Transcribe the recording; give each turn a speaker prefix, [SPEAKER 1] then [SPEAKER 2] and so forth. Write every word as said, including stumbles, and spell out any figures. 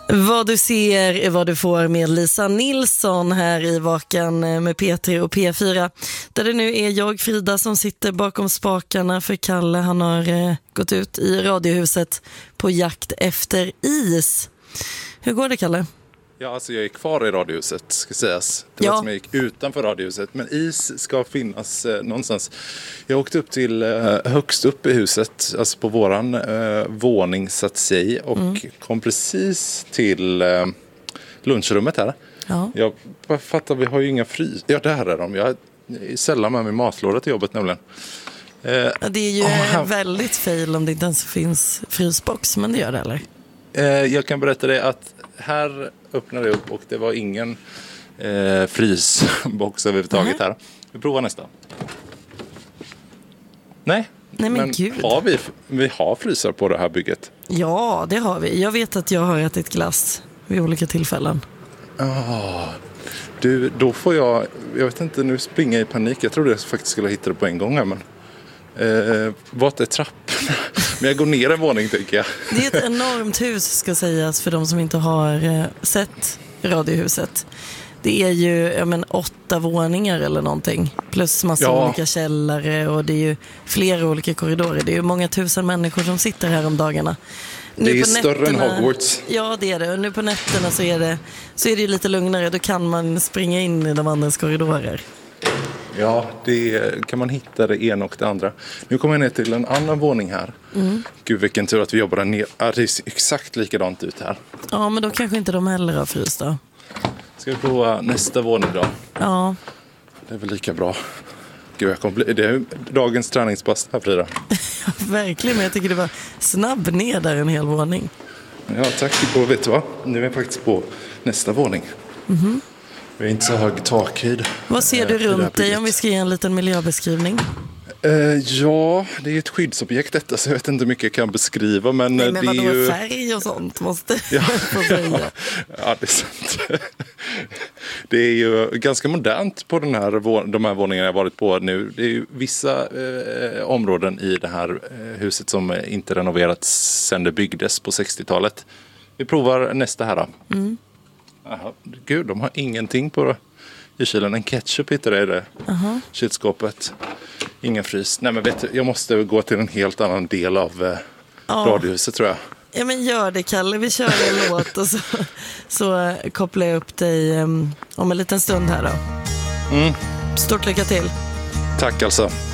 [SPEAKER 1] Vad du ser är vad du får med Lisa Nilsson här i Vakan med P tre och P fyra. Där det nu är jag, Frida, som sitter bakom spakarna för Kalle. Han har eh, gått ut i Radiohuset på jakt efter is. Hur går det, Kalle?
[SPEAKER 2] Ja, alltså jag är kvar i Radiohuset, ska sägas. Det var
[SPEAKER 1] ja.
[SPEAKER 2] som jag gick utanför Radiohuset. Men is ska finnas eh, någonstans. Jag åkte upp till eh, högst upp i huset, alltså på våran eh, våning så att säga. Och mm. kom precis till eh, lunchrummet här. Ja. Jag fattar, vi har ju inga frys. Ja, där är de. Jag är sällan med mig matlåda till jobbet nämligen.
[SPEAKER 1] Eh, ja, det är ju oh, väldigt fail om det inte ens finns frysbox, men det gör det, eller?
[SPEAKER 2] Eh, jag kan berätta det att här öppnade jag upp och det var ingen eh, frysbox överhuvudtaget mm. här. Vi provar nästa. Nej,
[SPEAKER 1] Nej men, men gud.
[SPEAKER 2] Har vi, vi har frysar på det här bygget.
[SPEAKER 1] Ja, det har vi. Jag vet att jag har ätit glass vid olika tillfällen.
[SPEAKER 2] Oh, du, då får jag, jag vet inte, nu springer jag i panik. Jag trodde jag faktiskt skulle hitta det på en gång här, men eh, vart är trapporna? Men jag går ner en våning, tycker jag.
[SPEAKER 1] Det är ett enormt hus, ska sägas, för de som inte har eh, sett Radiohuset. Det är ju jag men, åtta våningar eller någonting. Plus massa ja. olika källare och det är ju flera olika korridorer. Det är ju många tusen människor som sitter här om dagarna.
[SPEAKER 2] Nu det är större nätterna, än Hogwarts.
[SPEAKER 1] Ja, det är det. Och nu på nätterna så är det, så är det lite lugnare. Då kan man springa in i de andras korridorer.
[SPEAKER 2] Ja, det kan man hitta det ena och det andra. Nu kommer jag ner till en annan våning här. Mm. Gud, vilken tur att vi jobbar där ner. Ja, det ser exakt likadant ut här.
[SPEAKER 1] Ja, men då kanske inte de heller har frys då.
[SPEAKER 2] Ska vi prova nästa våning då?
[SPEAKER 1] Ja.
[SPEAKER 2] Det är väl lika bra. Gud, jag kommer bli, det är dagens träningspass här, Frida.
[SPEAKER 1] Ja, verkligen, men jag tycker det var snabb ner där en hel våning.
[SPEAKER 2] Ja, tack. Och vet du vad? Nu är jag faktiskt på nästa våning. Mhm. Vi är inte så hög takhöjd.
[SPEAKER 1] Vad ser du runt dig om vi ska ge en liten miljöbeskrivning?
[SPEAKER 2] Uh, ja, det är ett skyddsobjekt detta, så jag vet inte hur mycket jag kan beskriva. Men,
[SPEAKER 1] Nej, men
[SPEAKER 2] det
[SPEAKER 1] vadå,
[SPEAKER 2] är ju
[SPEAKER 1] färg och sånt måste
[SPEAKER 2] ja.
[SPEAKER 1] få säga.
[SPEAKER 2] Ja, det är sant. Det är ju ganska modernt på den här, de här våningarna jag varit på nu. Det är ju vissa eh, områden i det här huset som inte renoverats sedan det byggdes på sextiotalet. Vi provar nästa här då. Mm. Aha, gud, de har ingenting på i kylen. En ketchup hittar det i det uh-huh. kylskåpet. Ingen frys. Nej, men vet du, jag måste gå till en helt annan del av eh, oh. Radiohuset, tror jag.
[SPEAKER 1] Ja, men gör det, Kalle. Vi kör en låt och så, så kopplar jag upp dig um, om en liten stund här då. Mm. Stort lycka till.
[SPEAKER 2] Tack alltså.